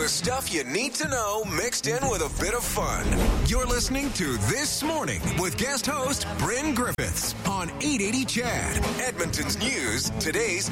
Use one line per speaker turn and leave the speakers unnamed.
The stuff you need to know mixed in with a bit of fun. You're listening to This Morning with guest host Bryn Griffiths on 880 CHAD, Edmonton's news, today's